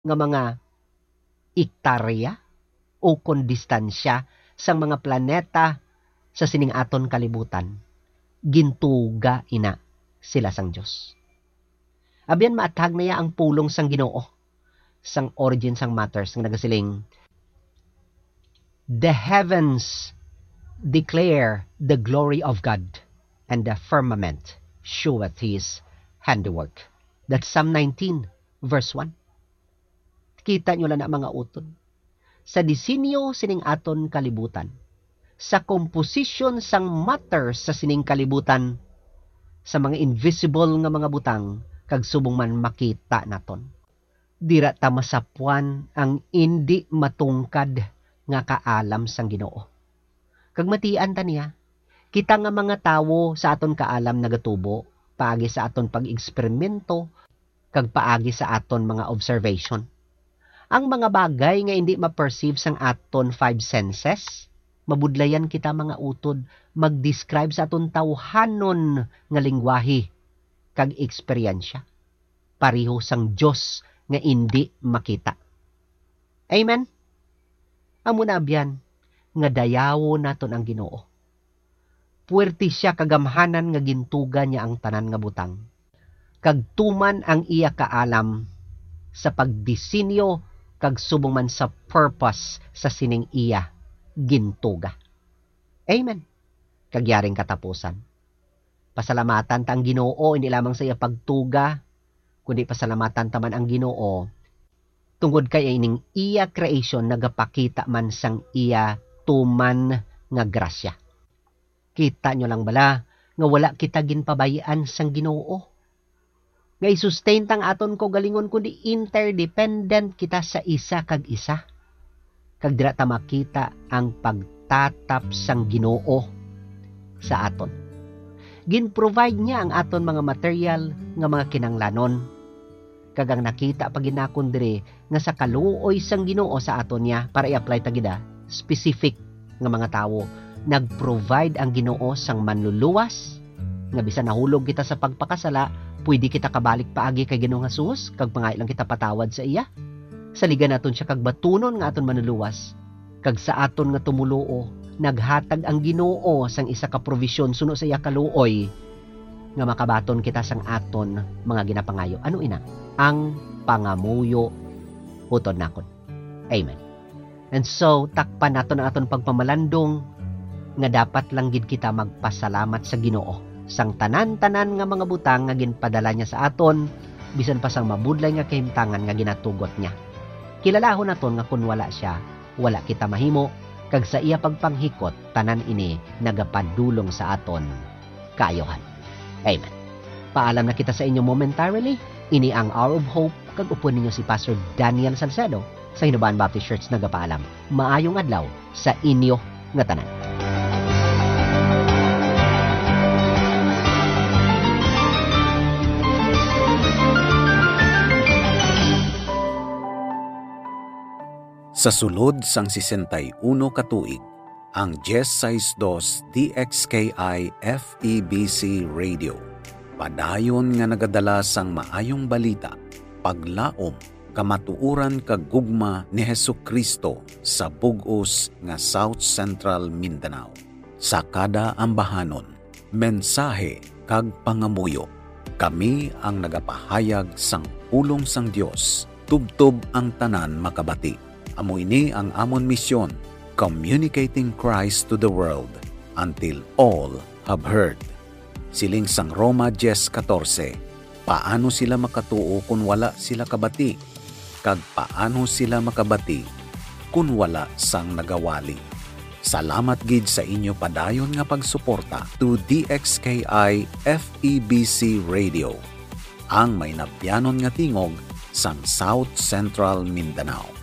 nga mga ektarya o kondistansya sang mga planeta sa sining aton kalibutan, gintuga ina sila sang Dios. Abiyan maatag na ya ang pulong sang Ginoo sang origin sang matters nga nagasiling, the heavens declare the glory of God, and the firmament showeth his handiwork. That's Psalm 19 verse 1. Kita nyo lang na mga utod. Sa disenyo sining aton kalibutan, sa composition sang matter sa sining kalibutan, sa mga invisible nga mga butang, kag subong man makita naton. Dira ta masapuan ang hindi matungkad nga kaalam sang Ginoo. Kag matian ta niya, kita nga mga tawo sa aton kaalam nagatubo, paagi sa aton pag-eksperimento, kag paagi sa aton mga observation. Ang mga bagay nga hindi ma-perceive sang aton 5 senses, mabudlayan kita mga utod mag-describe sa aton tawhanon nga lingwahe kag eksperyensya. Pareho sang Dios nga hindi makita. Amen? Amo na abyan nga dayawo naton ang Ginoo. Puwerti siya kagamhanan nga gintuga niya ang tanan nga butang. Kag tuman ang iya kaalam sa pagdisenyo kag subong man sa purpose sa sining iya gintuga. Amen. Kagyaring katapusan. Pasalamatan ta ang Ginoo hindi lamang sa iya pagtuga, kundi pasalamatan ta man ang Ginoo tungod kay ining iya creation nagapakita man sang iya tuman nga grasya. Kita nyo lang bala nga wala kita ginpabayaan sang Ginoo. Nga i-sustain tang aton ko galingon kundi interdependent kita sa isa kag isa. Kag dira ta makita ang pagtatap sang Ginoo sa aton. Gin-provide niya ang aton mga material nga mga kinanglanon. Kag ang nakita pag ginakon dire nga sa kaluoy sang Ginoo sa aton niya para i-apply ta gida specific nga mga tawo. Nag-provide ang Ginoo sang manluluwas nga bisan nahulog kita sa pagpakasala, pwede kita kabalik paagi kay Ginoong Hesus kag pangailang kita patawad sa iya. Saligan naton siya kag batunon nga aton manluluwas. Kag sa aton nga tumuluo, naghatag ang Ginoo sang isa ka provision suno sa iya kaluoy nga makabaton kita sang aton mga ginapangayo. Ano ina? Ang pangamuyo utod nakon. Amen. And so, takpan naton ang aton pagpamalandong nga dapat lang gid kita magpasalamat sa Ginoo sang tanan-tanan nga mga butang nga ginpadala niya sa aton, bisan pa sang mabudlay nga kahimtangan nga ginatugot niya. Kilalahon naton nga kun wala siya, wala kita mahimo, kag sa iya pagpanghikot, tanan ini nagapadulong sa aton kaayohan. Amen. Paalam na kita sa inyo momentarily, ini ang Hour of Hope, kag upon ninyo si Pastor Daniel Salcedo sa Hinubaan Baptist Church nagapaalam. Maayong adlaw sa inyo nga tanan. Sa sulod sang 61 katuig, ang 1062 DXKI FEBC Radio, padayon nga nagadala sang maayong balita, paglaom, kamatuuran kag gugma ni Hesukristo sa bug-os nga South Central Mindanao. Sa kada ambahanon, mensahe kag pangamuyo, kami ang nagapahayag sang pulong sang Dios, tubtob ang tanan makabati. Amo ini ang amon misyon, communicating Christ to the world until all have heard. Siling sang Roma 10:14, paano sila makatuo kung wala sila kabati? Kag paano sila makabati kung wala sang nagawali? Salamat gid sa inyo padayon nga pagsuporta to DXKI FEBC Radio, ang may nabyanon nga tingog sang South Central Mindanao.